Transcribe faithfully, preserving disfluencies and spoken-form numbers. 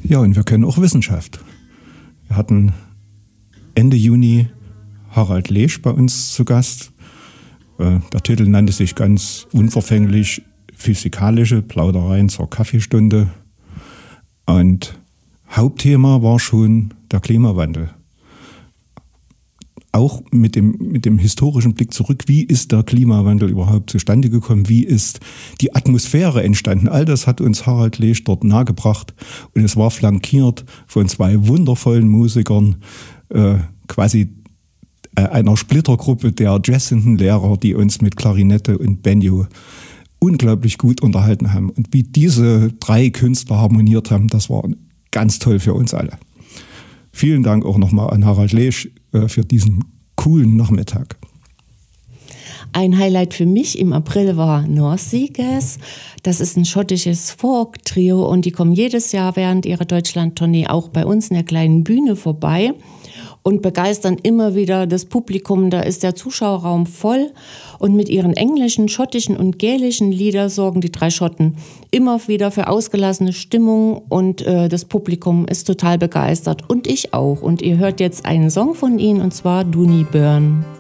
Ja, und wir können auch Wissenschaft. Wir hatten Ende Juni Harald Lesch bei uns zu Gast. Der Titel nannte sich ganz unverfänglich Physikalische Plaudereien zur Kaffeestunde. Und Hauptthema war schon der Klimawandel. Auch mit dem, mit dem historischen Blick zurück, wie ist der Klimawandel überhaupt zustande gekommen, wie ist die Atmosphäre entstanden. All das hat uns Harald Lesch dort nahegebracht und es war flankiert von zwei wundervollen Musikern, äh, quasi äh, einer Splittergruppe der jazzenden Lehrer, die uns mit Klarinette und Banjo unglaublich gut unterhalten haben. Und wie diese drei Künstler harmoniert haben, das war ganz toll für uns alle. Vielen Dank auch nochmal an Harald Lesch äh, für diesen coolen Nachmittag. Ein Highlight für mich im April war North Seekers. Das ist ein schottisches Folk-Trio und die kommen jedes Jahr während ihrer Deutschland-Tournee auch bei uns in der kleinen Bühne vorbei und begeistern immer wieder das Publikum. Da ist der Zuschauerraum voll und mit ihren englischen, schottischen und gälischen Liedern sorgen die drei Schotten immer wieder für ausgelassene Stimmung und äh, das Publikum ist total begeistert und ich auch. Und ihr hört jetzt einen Song von ihnen und zwar Dooney Burn.